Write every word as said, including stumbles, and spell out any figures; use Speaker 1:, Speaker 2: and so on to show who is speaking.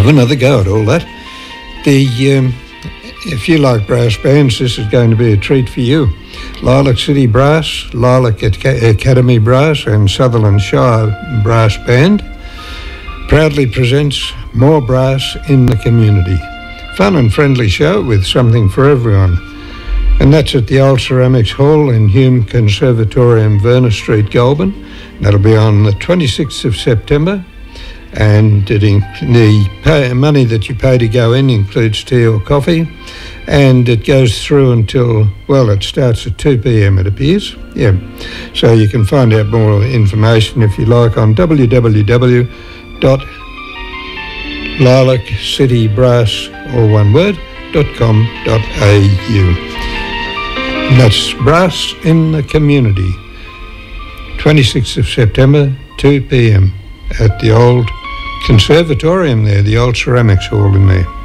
Speaker 1: another go at all that. The um, if you like brass bands, this is going to be a treat for you. Lilac City Brass, Lilac Academy Brass and Sutherland Shire Brass Band proudly presents More Brass in the Community. Fun and friendly show with something for everyone. And that's at the Old Ceramics Hall in Hume Conservatorium, Verna Street, Goulburn. That'll be on the twenty-sixth of September. And it in, the pay, money that you pay to go in includes tea or coffee, and it goes through until, well, it starts at two p.m. it appears. Yeah, so you can find out more information if you like on w w w dot lilac city brass, all one word, dot com dot a u. And that's Brass in the Community, twenty-sixth of September, two p.m. at the old Conservatorium there, the Old Ceramics Hall in there.